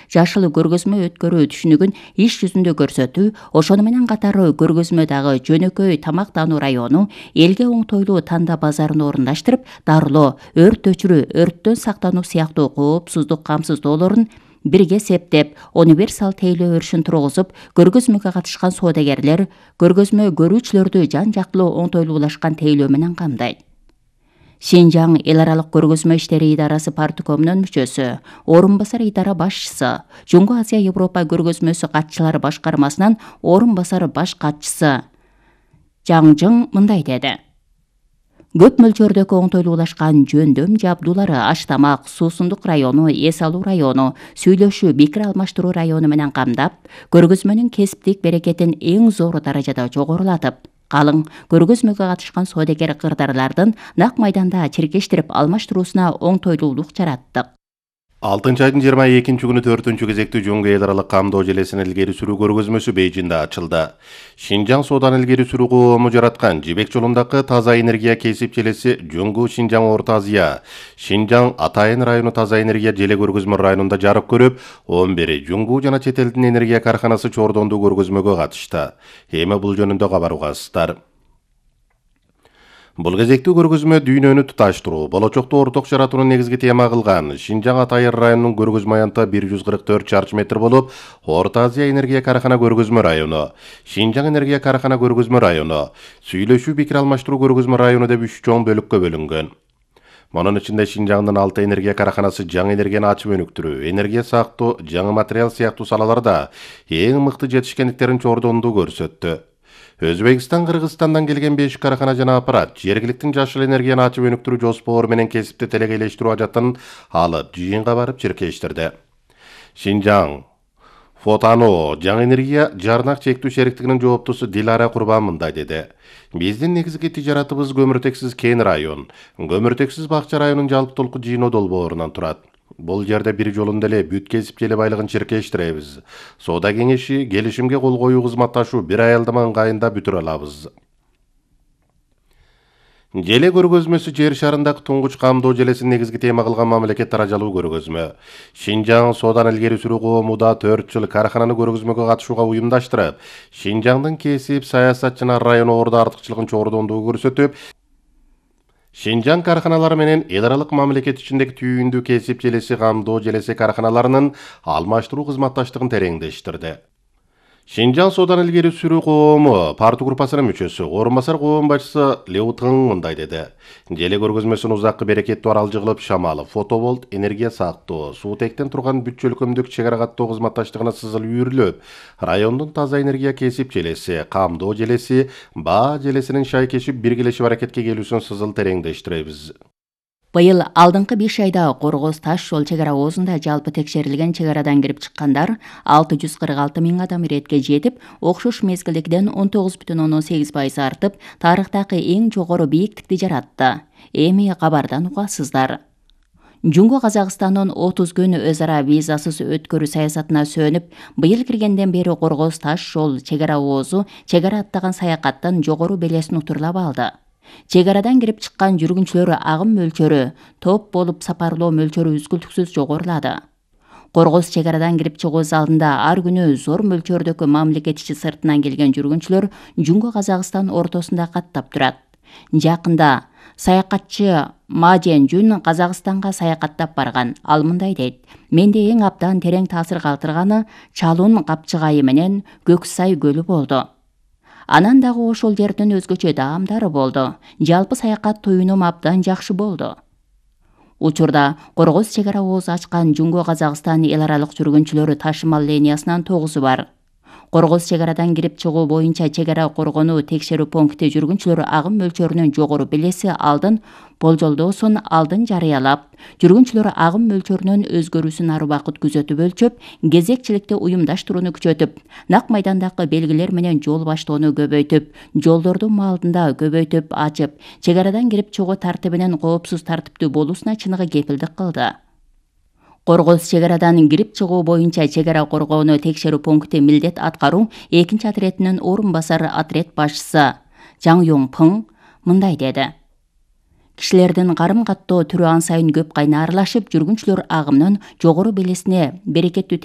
жашыл көргөзмө өткөрүү түшүнүгүн иш жүзүндө көрсөтүү, ошону менен катары көргөзмөдөгү жөнөкөй тамактануу району, элге оңтойлуу танда базарын орундаштырып, дарылоо, өрт өчүрүү, өрттөн сактануу сыяктуу коопсуздук камсыздоолорун бирге септеп, универсал тейлөө өрүшүн тургузуп, көргөзмөгө катышкан соодагерлер көргөзмө көрүүчүлөрдү жан жактылуу оңтойлуулашкан тейлөө менен камдайт. Шинжаң эл аралык көргөзмө иштери идарасы парткомунун мүчөсү, орун басар идара башчысы, Жуңгу Азия Европа көргөзмөсү катчылары башкармасынан орун басар баш катчысы Жаңжың мындай деди. Көп мөлчөрдөгү оңтойлуулашкан жөндөм жабдуулары аш-тамак, суусундук району, эс алуу району, сүйлөшүү, пикир алмаштыруу району менен камдап, көргөзмөнүн кесиптик берекетин эң зор даражада жогорулатып, калың көргөзмөгө катышкан соодагер кырдаарлардын нак майданда чиркештирип алмаштыруусуна оңтойлуулук жараттык. 6 айдын 22 күнү 4-чү кезектүү Жуңгу эл аралык камдоо желесин илгери сүрүү көргөзмөсү Бейжиңде ачылды. Шинжаң соодан илгери сүрүү коому жараткан Жибек жолундагы таза энергия кесип желеси Жуңгу Шинжаң Орто Азия, Шинжаң Атайын району таза энергия желе көргөзмө районунда жарык көрүп, 11 Жуңгу жана чет элдин энергия карханасы чордондуу көргөзмөгө катышты. Эми бул жөнүндө кабар угасыздар. Бул кезектүү көргөзмө дүйнөнү туташтыруу, болочокто орток жаратууну негизги тема кылган Шинжаң Атайын районунун көргөзмө аянты 144 чарчы метр болуп, Орто Азия энергия кархана көргөзмө району, Шинжаң энергия кархана көргөзмө району, сүйлөшүү пикир алмаштыруу көргөзмө району деп 3 чоң бөлүккө бөлүнгөн. Монун ичинде Шинжаңдын 6 энергия карханасы жаңы энергияны ачып өнүктүрүү, энергия сактоо, жаңы материал сыяктуу салаларда эң мыкты жетишкендиктерин чордондуу көрсөттү. Өзбекстан, Кыргызстандан келген 5 кархана жана аппарат жергиликтин жашыл энергияны ачып өнүктүрүү жоспору менен кесипти телегейлештирүү ажатын алып жыйынга барып чиркештирди. Шинжаң Фотано жаңы энергия жарнак чектүү шериктигинин жооптусу Дилара Курбан мындай деди. Биздин негизги тижаратыбыз көмүртексиз кен район. Көмүртексиз бакча районунун жалпы жыйноо долбоорунан турат. Бул жерде бир жолунда эле бүт кесип желе байлыгын чиркештиребиз. Соода кеңеши, келишимге кол коюу кызматташуу бир аялдама ыңгайында бүтүрө алабыз. Желе көргөзмөсү жер шарындагы туңгуч камдоо желесин негизги тема кылган мамлекет даражалуу көргөзмө. Шинжаң соодан илгери сүрүү коому да 4 жыл кархананы көргөзмөгө катышууга уюмдаштырып, Шинжаңдын кесип, саясат жана район ордо артыкчылыгын чордондуу көрсөтүп, Шинжаң карханалары менен эл аралык мамлекет ичиндеги түйүндүү кесип желеси камдоо желеси карханаларынын алмаштыруу кызматташтыгын тереңдештирди. Шинжаң соодан илгери сүрүү коому парты группасынын мүчөсү, орун басар коом башчысы Леу Тың мындай деди. Желе көргөзмөсүн узаккы берекеттүү аралжы кылып Шамал, фотоволт, энергия сактоо, суутектен турган бүт чөлкөмдүк чек ара каттоо кызматташтыгына сызыл үйрүлүп, райондун таза энергия кесип желеси, камдоо желеси, баа желесинин шайкешип биргелешип аракетке келүүсүн сызыл тереңдештиребиз. Быйыл алдыңкы 5 айда Коргоз таш жол чек ара оозунда жалпы текшерилген чек арадан кирип чыккандар 646 миң адам иретке жетип, окшош мезгилдегиден 19,8% артып, тарыхтагы эң жогору бийиктикти жаратты. Эми кабардан угасыздар. Жуңгу Казакстандын 30 күн өз ара визасыз өткөрүү саясатына сөнүп, быйыл киргенден бери Коргоз таш жол чек ара оозу чек ара аттаган саякаттын жогору белесин утурлап алды. Чек арадан кирип чыккан жүргүнчүлөр агым мөлчөрү, топ болуп сапарлоо мөлчөрү үзгүлтүксүз жогорулады. Коргоз чек арадан кирип чыгуу залында ар күнү зор мөлчөрдөгү мамлекет ичи сыртынан келген жүргүнчүлөр Жуңгу Казакстан ортосунда каттап турат. Жакында саякатчы Мажен Жун Казакстанга саякаттап барган. Ал мындай дейт: "Менде эң абдан терең таасир калтырганы Чалун капчыгайы менен Көксай көлү болду. Анан дагы ошол жердин өзгөчө даамдары болду. Жалпы саякат туюнум абдан жакшы болду." Учурда Коргоз чек ара оозу ачкан Жуңгу Казакстан эл аралык жүргүнчүлөр ташымал линиясынан 9 бар. Коргоз чек арадан кирип чыгуу боюнча чек ара коргонуу текшерүү пункти жүргүнчүлөр агым мөлчөрүнүн жогору белеси алдын болжолдоосун алдын жарыялап, жүргүнчүлөр агым мөлчөрүнүн өзгөрүүсүн ар убакыт күзөтүп өлчөп, кезекчиликти уюмдаштырууну күчөтүп, нак майдандагы белгилер менен жол баштоону көбөйтүп, жолдорду маалында көбөйтүп ачып, чек арадан кирип чыгуу тартибинин коопсуз тартиптүү болуусуна чыныгы кепилдик кылды. Коргоз чек арадан кирип чыгуу боюнча чек ара коргоону текшерүү пункти милдет аткаруу 2 отретинин орун басар отрет башчысы Жаң Юңпың мындай деди. Кишилердин карым каттоо түрү ан сайын көп кайнарлашып, жүргүнчүлөр агымынын жогору белесине берекеттүү